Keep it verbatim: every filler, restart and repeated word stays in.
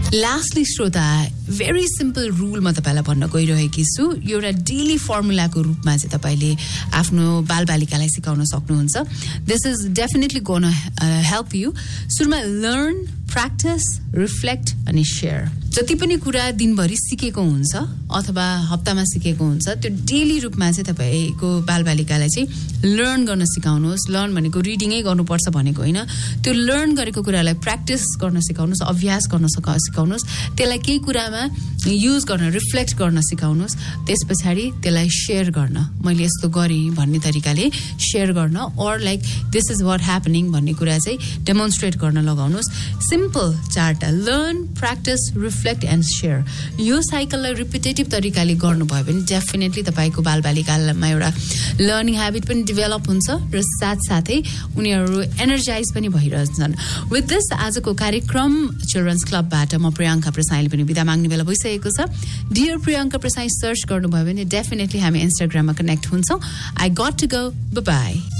lastly श्रोता very simple rule म तपाईलाई भन्न गइरहेकी छु एउटा डेली फर्मुलाको रूपमा चाहिँ तपाईले आफ्नो बालबालिकालाई सिकाउन सक्नुहुन्छ this is definitely gonna help you सुरुमा लर्न practice, reflect अनि share जति पनि कुरा दिनभरि सिकेको हुन्छ अथवा हप्तामा सिकेको हुन्छ त्यो डेली रूपमा चाहिँ तपाईको बालबालिकालाई चाहिँ लर्न गर्न सिकाउनुहोस् लर्न भनेको रिडिङै गर्नुपर्छ भनेको हैन त्यो लर्न गरेको कुरालाई प्र्याक्टिस गर्न सिकाउनुहोस् अभ्यास गर्न सिकाउनुहोस् त्यसलाई केही कुरामा युज गर्न रिफ्लेक्ट गर्न सिकाउनुहोस् त्यसपछि त्यसलाई शेयर गर्न मैले यस्तो गरे भन्ने तरिकाले शेयर गर्न or like this is what happening भन्ने कुरा चाहिँ डेमोन्स्ट्रेट गर्न लगाउनुहोस् simple चारटा learn practice reflect and share यो साइकललाई रिपिटेटिभ तरिकाले गर्नुभयो भने डेफिनेटली तपाईको बालबालिकामा एउटा लर्निङ ह्याबिट पनि डेभलप हुन्छ र साथसाथै उनीहरू एनर्जाइज पनि भइरहन्छन् विथ दिस आजको कार्यक्रम चिल्ड्रन्स क्लबबाट म प्रियंका प्रसाईले पनि बिदा माग्ने बेला भइसकेको छ डियर प्रियंका प्रसाई सर्च गर्नुभयो भने डेफिनेटली हामी इन्स्टाग्राममा कनेक्ट हुन्छौं I got to go bye bye